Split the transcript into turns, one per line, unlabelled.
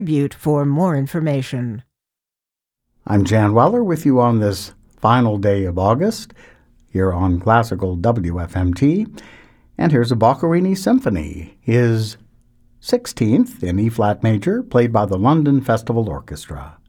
Butte for more information.
I'm Jan Weller with you on this final day of August here on Classical WFMT. And here's a Boccherini Symphony, his 16th in E-flat major, played by the London Festival Orchestra.